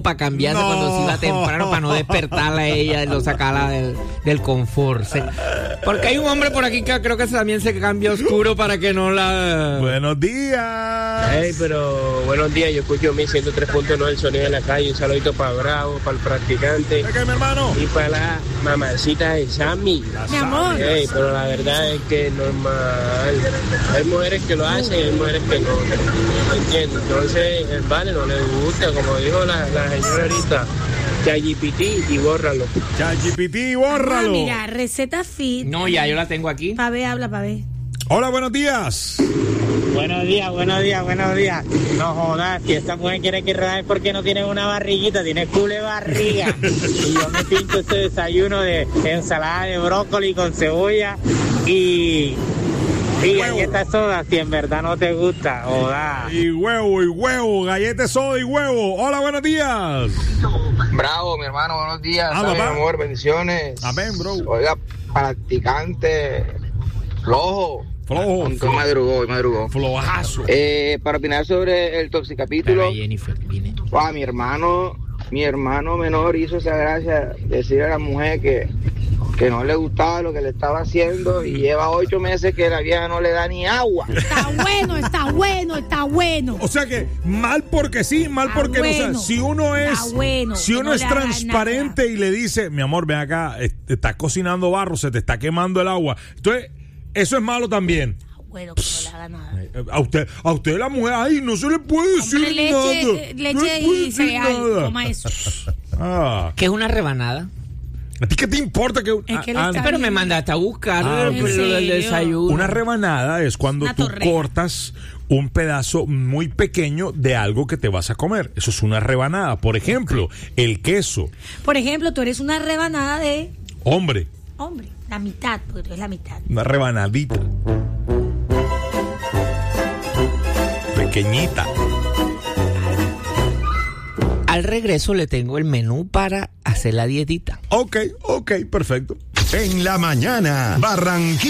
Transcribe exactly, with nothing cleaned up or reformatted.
para cambiarse no. cuando se iba temprano, para no despertarla a ella, lo sacarla del, del confort. Se, porque hay un hombre por aquí que creo que también se cambia oscuro para que no la... Buenos días. Hey, pero buenos días, yo escucho mi ciento tres punto nueve el sonido de la calle. Un saludito para Bravo, para el practicante. ¿Qué, mi hermano? Y para la mamacita de Sammy. Mi amor. Hey, pero la verdad es que es normal. Hay mujeres que lo hacen y hay mujeres que no. ¿Me entiendes? Entonces, el vale no le gusta, como dijo la, la señora ahorita. ChatGPT y bórralo. ChatGPT y bórralo. Ah, mira, receta fit. No, ya yo la tengo aquí. Pa' ver, habla, pa' ver. Hola, buenos días. Buenos días, buenos días, buenos días. No jodas, si esta mujer quiere que es porque no tiene una barriguita, tiene culo de barriga. Y yo me pinto este desayuno de ensalada de brócoli con cebolla y... Y galletas soda, si en verdad no te gusta, joda. Y huevo, y huevo, galletas soda y huevo. Hola, buenos días. Bravo, mi hermano, buenos días. Ah, ¿sabes, papá? amor, bendiciones. Amén, bro. Oiga, practicante flojo. Flojo. Aunque hoy madrugó, hoy madrugó. Flojazo. Eh, para opinar sobre el toxicapítulo. Jennifer, viene. Wow, mi hermano, mi hermano menor hizo esa gracia de decirle a la mujer que, que no le gustaba lo que le estaba haciendo y lleva ocho meses que la vieja no le da ni agua. Está bueno, está bueno, está bueno. O sea que mal porque sí, mal Está porque bueno. no. O sea, si uno es, Está bueno, si que uno no es le haga transparente nada. y le dice, mi amor, ven acá, eh, te estás cocinando barro, se te está quemando el agua. Entonces, eso es malo también. Bueno, que no le haga nada. A usted, a usted la mujer, ay, no se le puede decir Hombre, leche, nada. eh, leche no le puede y decir cereal, nada. toma eso. Ah, ¿Qué es una rebanada? ¿a ti qué te importa que, Es que él ah, está Pero bien. me mandaste a buscar Ah, el, ¿en el- el serio? desayuno. una rebanada es cuando Una tú torreta. cortas un pedazo muy pequeño de algo que te vas a comer. Eso es una rebanada. Por ejemplo, el queso. Por ejemplo, tú eres una rebanada de Hombre, hombre, la mitad, porque tú eres la mitad. una rebanadita. Pequeñita. Al regreso le tengo el menú para hacer la dietita. Ok, ok, perfecto. En la mañana, Barranquilla.